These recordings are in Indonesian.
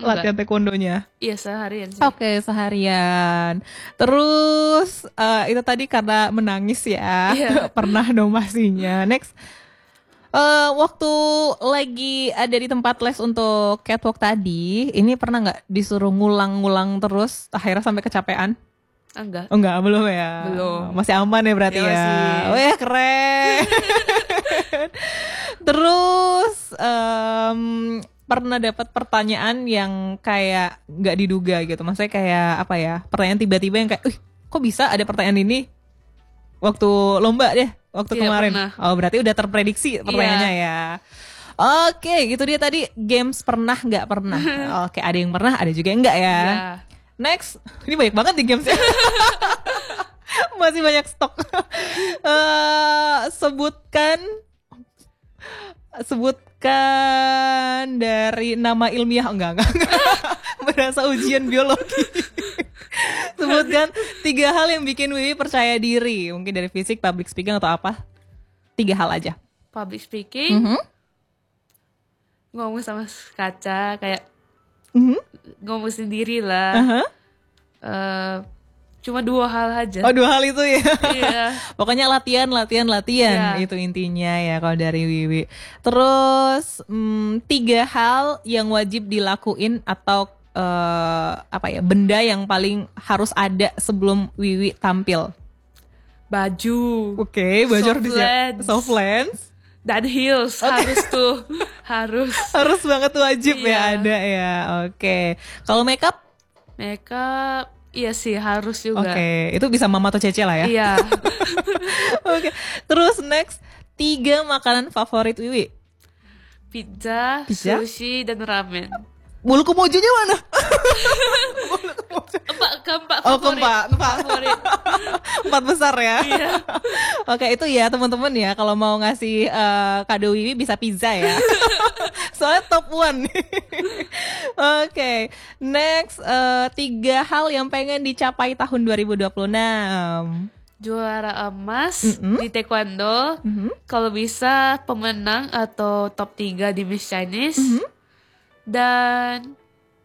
latihan taekwondonya? Iya seharian sih. Oke, seharian. Terus itu tadi karena menangis ya. Iya. Pernah nomasinya. Next. Waktu lagi ada di tempat les untuk catwalk tadi, ini pernah nggak disuruh ngulang-ngulang terus akhirnya sampai kecapean? Enggak. Oh enggak, belum ya? Belum. Masih aman ya berarti Ya, ya? masih. Wah, keren. Terus pernah dapat pertanyaan yang kayak nggak diduga gitu. Maksudnya kayak apa ya? Pertanyaan tiba-tiba yang kayak, kok bisa ada pertanyaan ini? Waktu lomba deh, waktu Tidak kemarin. pernah. Oh, berarti udah terprediksi pertanyaannya ya. Oke, gitu dia tadi games pernah nggak pernah. Oke, ada yang pernah, ada juga yang enggak ya. Iya. Next, ini banyak banget nih games ya. Masih banyak stok. Sebutkan dari nama ilmiah enggak. Berasa ujian biologi. Sebutkan 3 hal yang bikin Wiwi percaya diri. Mungkin dari fisik, public speaking atau apa? 3 hal aja. Public speaking, ngomong sama kaca kayak ngomong sendiri lah. Cuma 2 hal aja. Oh, 2 hal itu ya. Iya. Pokoknya latihan Iya. itu intinya ya kalau dari Wiwi. Terus 3 hal yang wajib dilakuin atau benda yang paling harus ada sebelum Wiwi tampil. Baju. Oke, baju harus disiap. Soft Soft lens. Dan heels harus tuh. Harus. Harus banget wajib ya Iya. ada ya. Oke. Kalau makeup? Makeup, iya sih harus juga. Oke, itu bisa mama atau cece lah ya. Iya. Oke. Terus next, 3 makanan favorit Wiwi. Pizza, Pizza? sushi, dan ramen. Bulu kemojonya mana? Keempat Oh, favorit. Favorit. 4 besar ya. Iya. Oke, itu ya teman-teman ya, kalau mau ngasih kado Wiwi bisa pizza ya. Soalnya top 1. Oke, next 3 hal yang pengen dicapai tahun 2026. Juara emas di taekwondo. Kalau bisa pemenang atau top 3 di Miss Chinese. Dan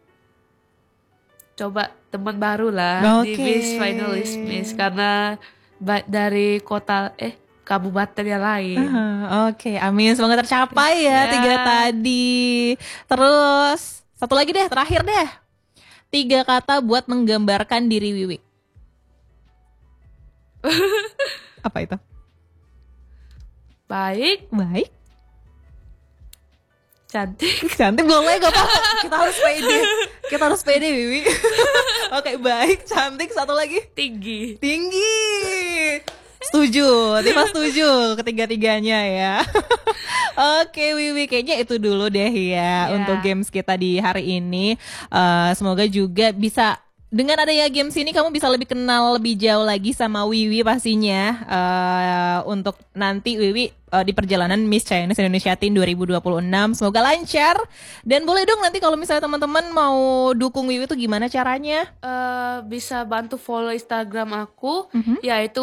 coba teman baru lah di Oke. Miss Finalist Miss, karena dari kota kabupaten yang lain. Oke, amin, semoga tercapai ya Ya. 3 tadi. Terus satu lagi deh, terakhir deh. 3 kata buat menggambarkan diri Wiwi. Apa itu? Baik, Baik, cantik, cantik, boleh, gak apa-apa. Kita harus pede Wiwi. Oke, baik, cantik, satu lagi. tinggi. Tinggi. Setuju, Tifa setuju ketiga-tiganya ya. Oke Wiwi, kayaknya itu dulu deh ya untuk games kita di hari ini. Semoga juga bisa, dengan adanya games ini kamu bisa lebih kenal lebih jauh lagi sama Wiwi pastinya. Untuk nanti Wiwi di perjalanan Miss Chinese Indonesia Teen 2026 semoga lancar. Dan boleh dong nanti kalau misalnya teman-teman mau dukung Wiwi tuh gimana caranya? Bisa bantu follow Instagram aku, yaitu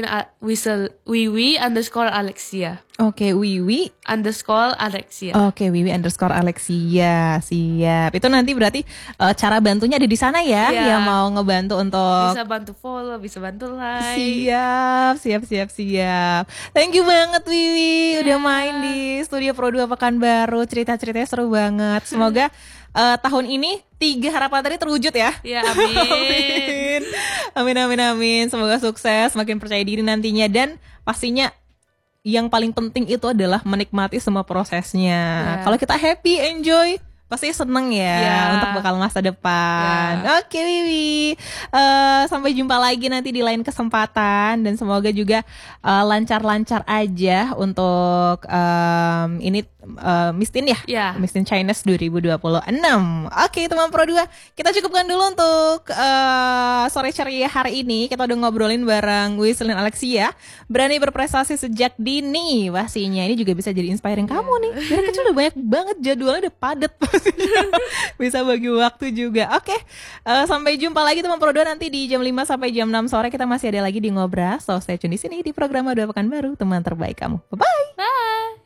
Wiwi_Alexia. Oke, Wiwi _Alexia. Oke, Wiwi_Alexia. Siap. Itu nanti berarti cara bantunya ada di sana ya, Iya. yang mau ngebantu untuk. Bisa bantu follow, bisa bantu like. Siap. Thank you banget Wiwi udah main di Studio Pro 2 Pekanbaru. Cerita-ceritanya seru banget. Semoga tahun ini 3 harapan tadi terwujud ya. Ya, amin. Amin. Semoga sukses, makin percaya diri nantinya, dan pastinya yang paling penting itu adalah menikmati semua prosesnya. Kalau kita happy, enjoy, pasti seneng ya untuk bekal masa depan. Oke Wiwi, sampai jumpa lagi nanti di lain kesempatan, dan semoga juga lancar-lancar aja untuk ini Miss Teen ya, Miss Teen Chinese 2026. Oke teman Pro 2, kita cukupkan dulu untuk sore ceria hari ini. Kita udah ngobrolin bareng Wiselin Alexia, berani berprestasi sejak dini. Pastinya ini juga bisa jadi inspiring kamu nih. Dari kecil udah banyak banget jadwalnya, udah padat pastinya. Bisa bagi waktu juga. Oke, sampai jumpa lagi teman Pro 2 nanti di jam 5 sampai jam 6 sore. Kita masih ada lagi di Ngobras. So stay tune di sini di program 2 Pekanbaru, teman terbaik kamu. Bye-bye. Bye.